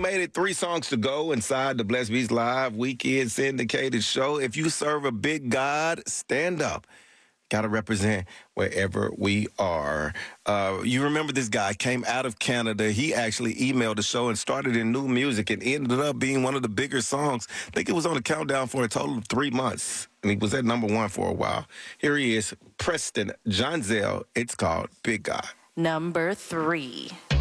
made it 3 songs to go inside the Blessed Beats Live Weekend Syndicated Show. If you serve a big God, stand up. Got to represent wherever we are. You remember this guy came out of Canada. He actually emailed the show and started in new music and ended up being one of the bigger songs. I think it was on the countdown for a total of 3 months. And he was at number 1 for a while. Here he is, Preston John Zell. It's called Big God. Number 3.